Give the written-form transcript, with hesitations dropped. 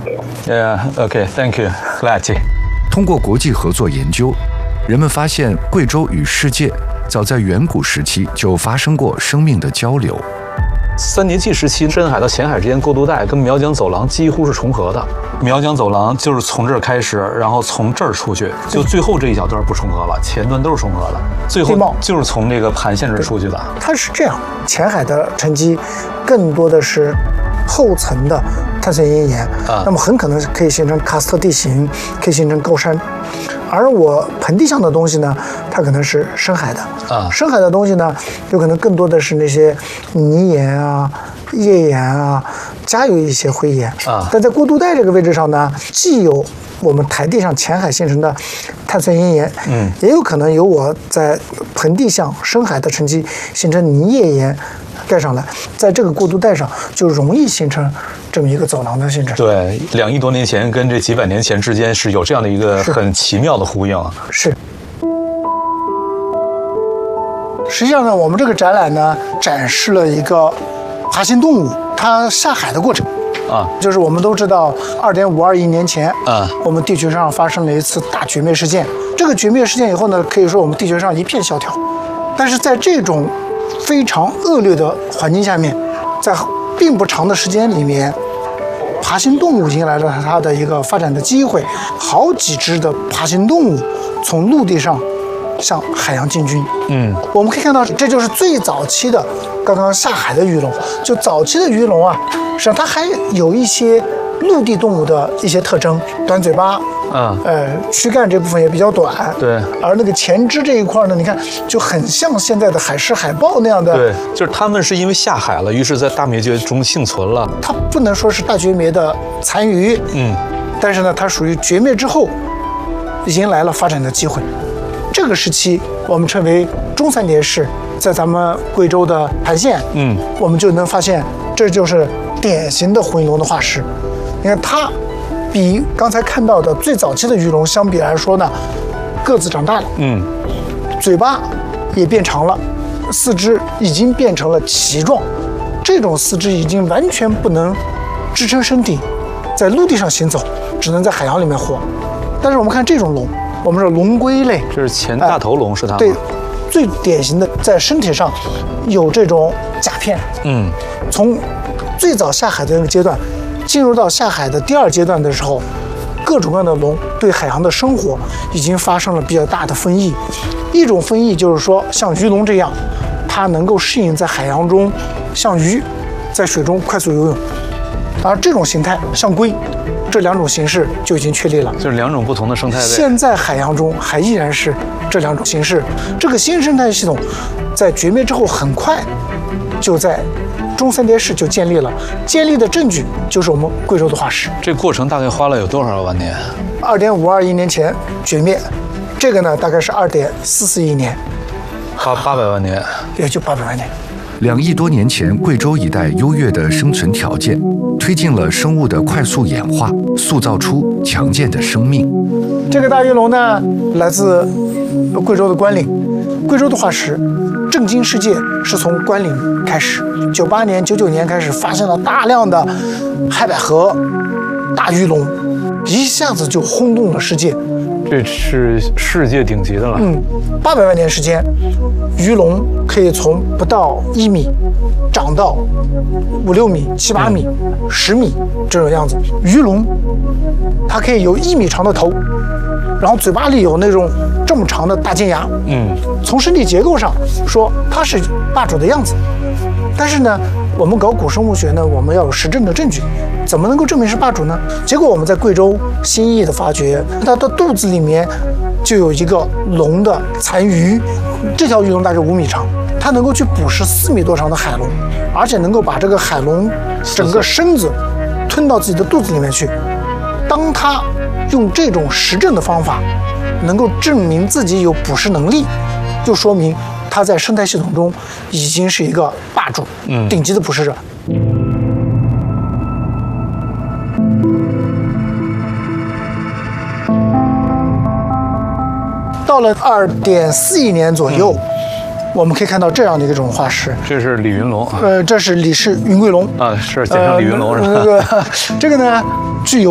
Okay, thank you. Glad. 通过国际合作研究，人们发现贵州与世界早在远古时期就发生过生命的交流。 三叠纪时期，深海到浅海之间过渡带跟苗疆走廊几乎是重合的。苗疆走廊就是从这儿开始，然后从这儿出去，就最后这一小段不重合了，前段都是重合的。最后就是从这个盘线这儿出去的。 它是这样，浅海的沉积更多的是后层的碳酸盐岩，那么很可能是可以形成喀斯特地形，可以形成高山。而我盆地上的东西呢，它可能是深海的深海的东西呢，有可能更多的是那些泥岩啊、页岩啊，加有一些灰岩但在过渡带这个位置上呢，既有我们台地上浅海形成的碳酸盐岩，也有可能有我在盆地上深海的沉积形成泥页岩盖上来，在这个过渡带上就容易形成这么一个走廊的形成。 对，2亿多年前跟这几百年前之间是有这样的一个很奇妙的呼应。 是。实际上呢，我们这个展览呢，展示了一个爬行动物它下海的过程。就是我们都知道，2.52亿年前，我们地球上发生了一次大绝灭事件。这个绝灭事件以后呢，可以说我们地球上一片萧条。但是在这种非常恶劣的环境下面，在并不长的时间里面，爬行动物迎来了它的一个发展的机会。好几只的爬行动物从陆地上向海洋进军。我们可以看到，这就是最早期的刚刚下海的鱼龙。就早期的鱼龙啊，实际上它还有一些陆地动物的一些特征，短嘴巴，躯干这部分也比较短， 对。 而那个前肢这一块呢，你看就很像现在的海狮、海豹那样的。 对，就是它们是因为下海了，于是在大灭绝中幸存了。 它不能说是大绝灭的残余，但是呢，它属于绝灭之后迎来了发展的机会。这个时期我们称为中三叠式，在咱们贵州的盘县，我们就能发现，这就是典型的回龙的化石。你看它比刚才看到的最早期的鱼龙相比来说呢，个子长大了，嘴巴也变长了，四肢已经变成了鳍状，这种四肢已经完全不能支撑身体在陆地上行走，只能在海洋里面活。但是我们看这种龙，我们说龙龟类， 这是前大头龙是它吗？ 对，最典型的在身体上有这种甲片。从最早下海的那个阶段，进入到下海的第2阶段的时候，各种各样的龙对海洋的生活已经发生了比较大的分异。一种分异就是说，像鱼龙这样，它能够适应在海洋中像鱼在水中快速游泳，而这种形态像龟，这2种形式就已经确立了， 就是2种不同的生态位。 现在海洋中还依然是这2种形式。这个新生态系统在绝灭之后很快就在中三叠式就建立了，建立的证据就是我们贵州的化石。 这过程大概花了有多少万年 ？2.52亿年前绝灭，这个呢大概是2.44亿年 ，800万年， 也就800万年。 2亿多年前，贵州一带优越的生存条件，推进了生物的快速演化，塑造出强健的生命。 这个大鱼龙呢，来自贵州的关岭，贵州的化石震惊世界是从关岭开始。98年、99年开始发现了大量的海百合、大鱼龙，一下子就轰动了世界。 这是世界顶级的了。 800万年时间，鱼龙可以从不到1米长到5、6米、7、8米、10米这种样子。鱼龙它可以有1米长的头，然后嘴巴里有那种这么长的大尖牙。从身体结构上说，它是霸主的样子。但是呢，我们搞古生物学呢，我们要有实证的证据。 怎么能够证明是霸主呢？结果我们在贵州新义的发掘，它的肚子里面就有一个龙的残余，这条鱼龙大概5米长，它能够去捕食4米多长的海龙，而且能够把这个海龙整个身子吞到自己的肚子里面去。当它用这种实证的方法，能够证明自己有捕食能力，就说明它在生态系统中已经是一个霸主，顶级的捕食者。 到了2.4亿年左右，我们可以看到这样的一种化石。 这是李云龙。 这是李氏云贵龙啊，是简称李云龙是吧？ 这个呢，具有